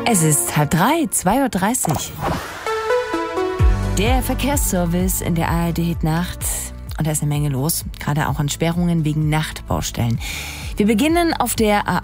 Es ist 2:30, 2:30 Uhr. Der Verkehrsservice in der ARD-Nacht. Und da ist eine Menge los, gerade auch an Sperrungen wegen Nachtbaustellen. Wir beginnen auf der